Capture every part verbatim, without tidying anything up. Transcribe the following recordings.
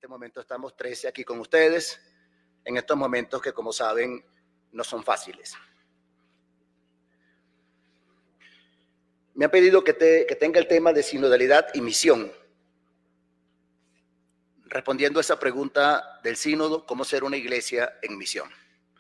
este momento estamos trece aquí con ustedes, en estos momentos que, como saben, no son fáciles. Me han pedido que, te, que tenga el tema de sinodalidad y misión, respondiendo a esa pregunta del sínodo, ¿cómo ser una iglesia en misión?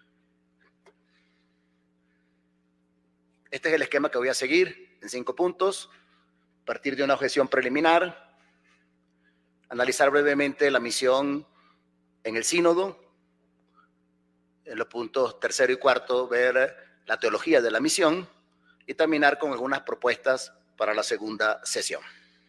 Este es el esquema que voy a seguir en cinco puntos. Partir de una objeción preliminar, analizar brevemente la misión en el sínodo, en los puntos tercero y cuarto ver la teología de la misión y terminar con algunas propuestas para la segunda sesión.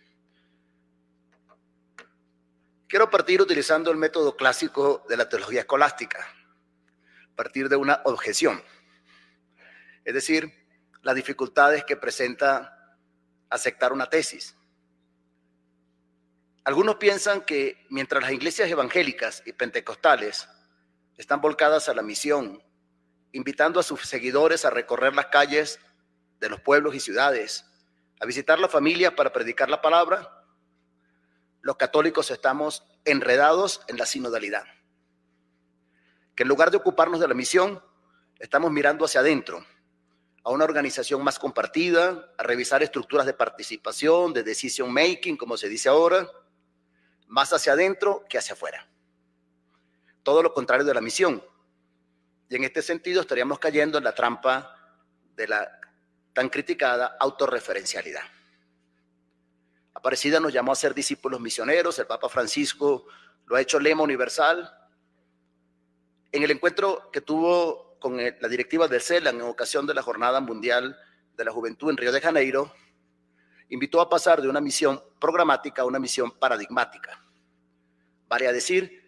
Quiero partir utilizando el método clásico de la teología escolástica, partir de una objeción, es decir, las dificultades que presenta aceptar una tesis. Algunos piensan que mientras las iglesias evangélicas y pentecostales están volcadas a la misión, invitando a sus seguidores a recorrer las calles de los pueblos y ciudades, a visitar la familia para predicar la palabra, los católicos estamos enredados en la sinodalidad. Que en lugar de ocuparnos de la misión, estamos mirando hacia adentro, a una organización más compartida, a revisar estructuras de participación, de decision making, como se dice ahora, más hacia adentro que hacia afuera. Todo lo contrario de la misión. Y en este sentido estaríamos cayendo en la trampa de la tan criticada autorreferencialidad. Aparecida nos llamó a ser discípulos misioneros, el Papa Francisco lo ha hecho lema universal. En el encuentro que tuvo con la directiva del CELAC en ocasión de la Jornada Mundial de la Juventud en Río de Janeiro, invitó a pasar de una misión programática a una misión paradigmática. Vale a decir